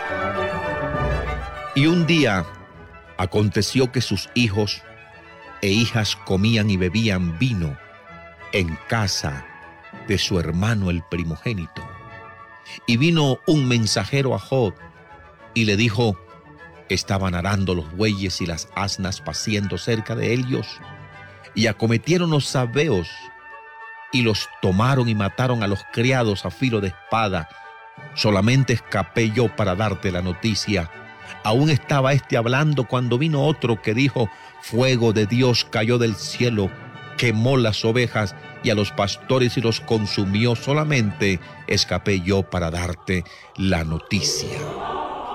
Y un día aconteció que sus hijos e hijas comían y bebían vino en casa de su hermano el primogénito. Y vino un mensajero a Job y le dijo: estaban arando los bueyes y las asnas paciendo cerca de ellos, y acometieron los sabeos y los tomaron y mataron a los criados a filo de espada. Solamente escapé yo para darte la noticia. Aún estaba hablando cuando vino otro que dijo: fuego de Dios cayó del cielo, quemó las ovejas y a los pastores y los consumió. Solamente escapé yo para darte la noticia.